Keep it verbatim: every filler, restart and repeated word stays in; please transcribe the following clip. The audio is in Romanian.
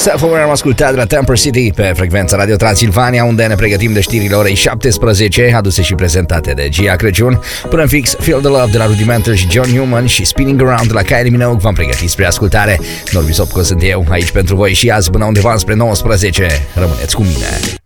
Self-Aware am ascultat de la Temper City pe frecvența Radio Transilvania, unde ne pregătim de știrile orei șaptesprezece, aduse și prezentate de Gia Crăciun. Până în fix, Feel the Love de la Rudimental și John Newman și Spinning Around de la Kylie Minogue v-am pregătit spre ascultare. Norbi Sopco sunt eu, aici pentru voi și azi până undeva spre nouăsprezece. Rămâneți cu mine.